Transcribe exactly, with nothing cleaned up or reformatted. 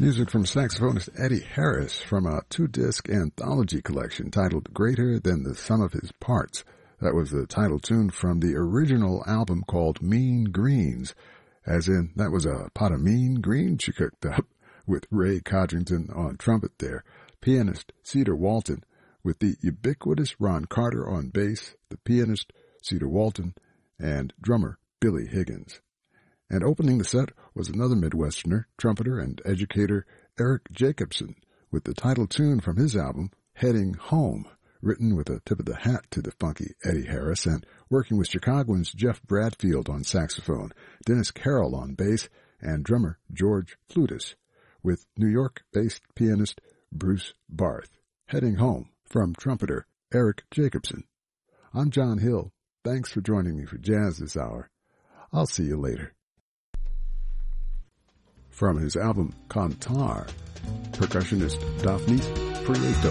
Music from saxophonist Eddie Harris from a two-disc anthology collection titled Greater Than the Sum of His Parts. That was the title tune from the original album called Mean Greens, as in that was a pot of mean greens she cooked up, with Ray Codrington on trumpet there, pianist Cedar Walton, with the ubiquitous Ron Carter on bass, the pianist Cedar Walton, and drummer Billy Higgins. And opening the set was another Midwesterner, trumpeter and educator Eric Jacobson, with the title tune from his album, Heading Home, written with a tip of the hat to the funky Eddie Harris and working with Chicagoans Jeff Bradfield on saxophone, Dennis Carroll on bass, and drummer George Flutis, with New York-based pianist Bruce Barth. Heading Home from trumpeter Eric Jacobson. I'm John Hill. Thanks for joining me for Jazz this hour. I'll see you later. From his album Cantar, percussionist Daphnis Prieto.